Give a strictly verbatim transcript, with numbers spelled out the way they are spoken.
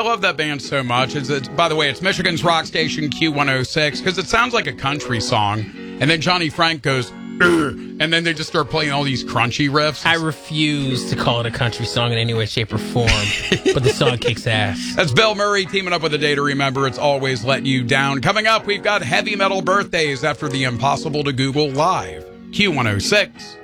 love that band so much. It's, it's by the way, it's Michigan's rock station Q one oh six because it sounds like a country song. And then Johnny Frank goes, "Ugh," and then they just start playing all these crunchy riffs. I refuse to call it a country song in any way, shape, or form, but the song kicks ass. That's Bill Murray teaming up with A Day to Remember. It's Always Let You Down. Coming up, we've got heavy metal birthdays after the Impossible to Google Live. Q one oh six.